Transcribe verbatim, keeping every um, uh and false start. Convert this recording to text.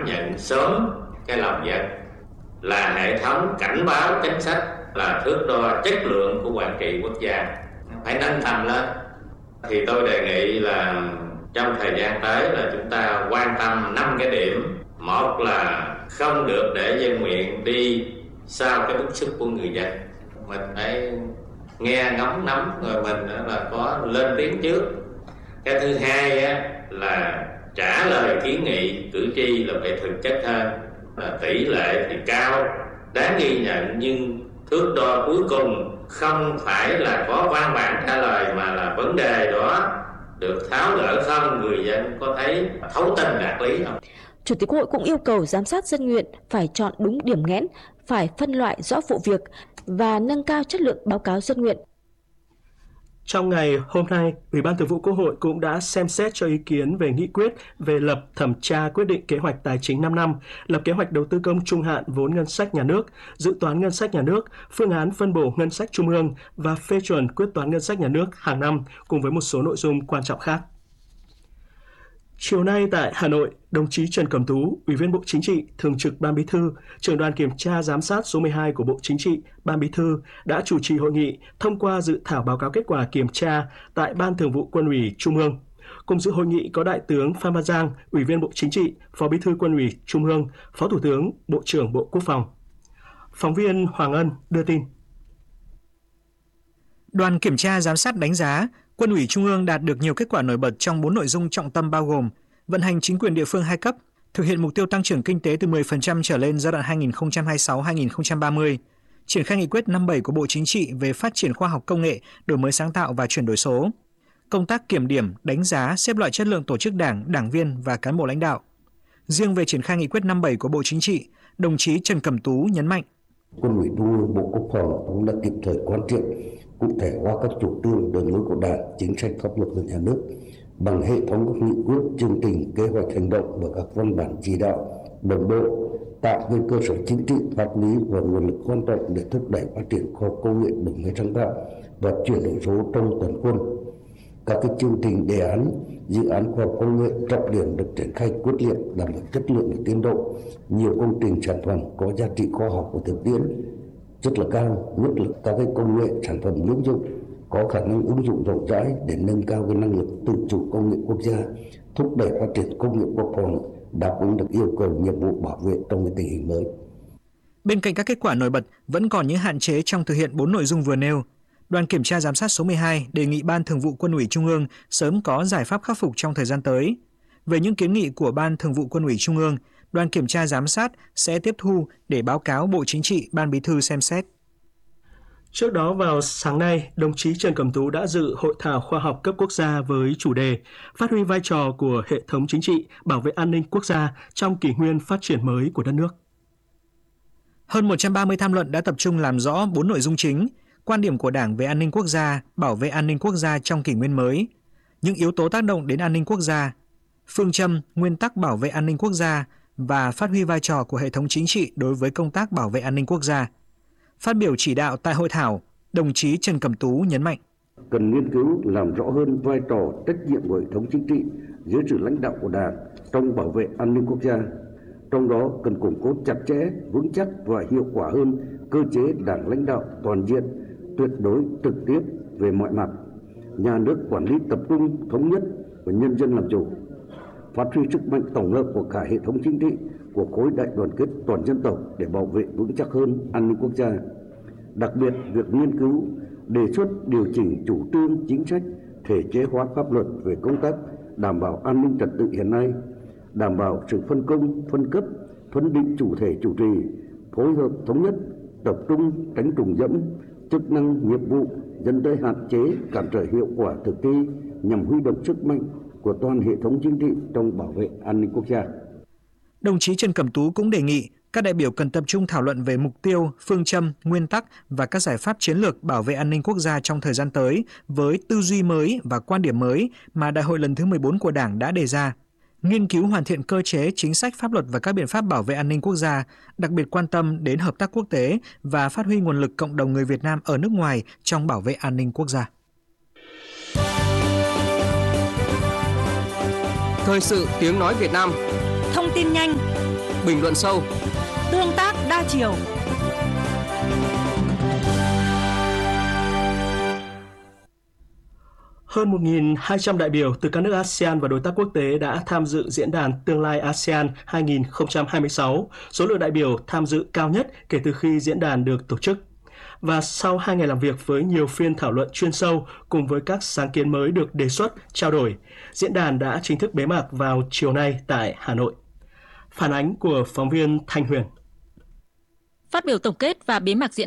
nhận sớm cái lòng dân, là hệ thống cảnh báo chính sách, là thước đo chất lượng của quản trị quốc gia phải nâng tầm lên. Thì tôi đề nghị là trong thời gian tới là chúng ta quan tâm năm cái điểm. Một là không được để dân nguyện đi sau cái bức xúc của người dân, mình phải nghe ngóng nắm rồi mình là có lên tiếng trước. Cái thứ hai á, là trả lời kiến nghị cử tri là phải thực chất hơn, là tỷ lệ thì cao đáng ghi nhận, nhưng thước đo cuối cùng không phải là có văn bản trả lời mà là vấn đề đó được tháo gỡ không, người dân có thấy thấu tình đạt lý không. Chủ tịch Quốc hội cũng yêu cầu giám sát dân nguyện phải chọn đúng điểm nghẽn, phải phân loại rõ vụ việc và nâng cao chất lượng báo cáo dân nguyện. Trong ngày hôm nay, Ủy ban Thường vụ Quốc hội cũng đã xem xét cho ý kiến về nghị quyết về lập thẩm tra quyết định kế hoạch tài chính năm năm, lập kế hoạch đầu tư công trung hạn vốn ngân sách nhà nước, dự toán ngân sách nhà nước, phương án phân bổ ngân sách trung ương và phê chuẩn quyết toán ngân sách nhà nước hàng năm cùng với một số nội dung quan trọng khác. Chiều nay tại Hà Nội, đồng chí Trần Cẩm Tú, Ủy viên Bộ Chính trị, Thường trực Ban Bí thư, Trưởng đoàn kiểm tra giám sát số mười hai của Bộ Chính trị, Ban Bí thư đã chủ trì hội nghị thông qua dự thảo báo cáo kết quả kiểm tra tại Ban Thường vụ Quân ủy Trung ương. Cùng dự hội nghị có Đại tướng Phan Văn Giang, Ủy viên Bộ Chính trị, Phó Bí thư Quân ủy Trung ương, Phó Thủ tướng, Bộ trưởng Bộ Quốc phòng. Phóng viên Hoàng Ân đưa tin. Đoàn kiểm tra giám sát đánh giá Quân ủy Trung ương đạt được nhiều kết quả nổi bật trong bốn nội dung trọng tâm bao gồm vận hành chính quyền địa phương hai cấp, thực hiện mục tiêu tăng trưởng kinh tế từ mười phần trăm trở lên giai đoạn hai nghìn không trăm hai mươi sáu đến hai nghìn không trăm ba mươi, triển khai nghị quyết năm mươi bảy của Bộ Chính trị về phát triển khoa học công nghệ, đổi mới sáng tạo và chuyển đổi số, công tác kiểm điểm, đánh giá, xếp loại chất lượng tổ chức đảng, đảng viên và cán bộ lãnh đạo. Riêng về triển khai nghị quyết năm mươi bảy của Bộ Chính trị, đồng chí Trần Cẩm Tú nhấn mạnh. Quân ủy Trung ương, Bộ Quốc phòng cũng đã kịp thời quán triệt, cụ thể hóa các chủ trương, đường lối của Đảng, chính sách pháp luật của nhà nước bằng hệ thống các nghị quyết, chương trình, kế hoạch hành động và các văn bản chỉ đạo đồng bộ, tạo nên cơ sở chính trị, pháp lý và nguồn lực quan trọng để thúc đẩy phát triển khoa học công nghệ, đổi mới sáng tạo và chuyển đổi số trong toàn quân. Các cái chương trình, đề án, dự án khoa học công nghệ trọng điểm được triển khai quyết liệt, đảm bảo chất lượng và tiến độ. Nhiều công trình sản phẩm có giá trị khoa học và thực tiễn rất là cao, nhất là các cái công nghệ sản phẩm ứng dụng có khả năng ứng dụng rộng rãi để nâng cao cái năng lực tự chủ công nghệ quốc gia, thúc đẩy phát triển công nghiệp quốc phòng, đáp ứng được yêu cầu nhiệm vụ bảo vệ trong cái tình hình mới. Bên cạnh các kết quả nổi bật, vẫn còn những hạn chế trong thực hiện bốn nội dung vừa nêu. Đoàn kiểm tra giám sát số mười hai đề nghị Ban Thường vụ Quân ủy Trung ương sớm có giải pháp khắc phục trong thời gian tới. Về những kiến nghị của Ban Thường vụ Quân ủy Trung ương, Đoàn kiểm tra giám sát sẽ tiếp thu để báo cáo Bộ Chính trị, Ban Bí thư xem xét. Trước đó vào sáng nay, đồng chí Trần Cẩm Tú đã dự hội thảo khoa học cấp quốc gia với chủ đề Phát huy vai trò của hệ thống chính trị, bảo vệ an ninh quốc gia trong kỷ nguyên phát triển mới của đất nước. Hơn một trăm ba mươi tham luận đã tập trung làm rõ bốn nội dung chính: quan điểm của Đảng về an ninh quốc gia, bảo vệ an ninh quốc gia trong kỷ nguyên mới, những yếu tố tác động đến an ninh quốc gia, phương châm, nguyên tắc bảo vệ an ninh quốc gia và phát huy vai trò của hệ thống chính trị đối với công tác bảo vệ an ninh quốc gia. Phát biểu chỉ đạo tại hội thảo, đồng chí Trần Cẩm Tú nhấn mạnh. Cần nghiên cứu làm rõ hơn vai trò, trách nhiệm của hệ thống chính trị dưới sự lãnh đạo của Đảng trong bảo vệ an ninh quốc gia. Trong đó cần củng cố chặt chẽ, vững chắc và hiệu quả hơn cơ chế Đảng lãnh đạo toàn diện, tuyệt đối trực tiếp về mọi mặt, nhà nước quản lý tập trung, thống nhất và nhân dân làm chủ, phát huy sức mạnh tổng hợp của cả hệ thống chính trị, của khối đại đoàn kết toàn dân tộc để bảo vệ vững chắc hơn an ninh quốc gia. Đặc biệt, việc nghiên cứu, đề xuất điều chỉnh chủ trương, chính sách, thể chế hóa pháp luật về công tác đảm bảo an ninh trật tự hiện nay, đảm bảo sự phân công, phân cấp, phân định chủ thể chủ trì, phối hợp thống nhất, tập trung tránh trùng dẫm, chức năng, nhiệm vụ dẫn tới hạn chế, cản trở hiệu quả thực thi nhằm huy động sức mạnh của toàn hệ thống chính trị trong bảo vệ an ninh quốc gia. Đồng chí Trần Cẩm Tú cũng đề nghị các đại biểu cần tập trung thảo luận về mục tiêu, phương châm, nguyên tắc và các giải pháp chiến lược bảo vệ an ninh quốc gia trong thời gian tới với tư duy mới và quan điểm mới mà Đại hội lần thứ mười bốn của Đảng đã đề ra. Nghiên cứu hoàn thiện cơ chế, chính sách, pháp luật và các biện pháp bảo vệ an ninh quốc gia, đặc biệt quan tâm đến hợp tác quốc tế và phát huy nguồn lực cộng đồng người Việt Nam ở nước ngoài trong bảo vệ an ninh quốc gia. Thời sự tiếng nói Việt Nam. Thông tin nhanh, bình luận sâu, tương tác đa chiều. Hơn một nghìn hai trăm đại biểu từ các nước a sê an và đối tác quốc tế đã tham dự diễn đàn Tương lai a sê an hai nghìn không trăm hai mươi sáu, số lượng đại biểu tham dự cao nhất kể từ khi diễn đàn được tổ chức. Và sau hai ngày làm việc với nhiều phiên thảo luận chuyên sâu cùng với các sáng kiến mới được đề xuất, trao đổi, diễn đàn đã chính thức bế mạc vào chiều nay tại Hà Nội. Phản ánh của phóng viên Thanh Huyền. Phát biểu tổng kết và bế mạc diễn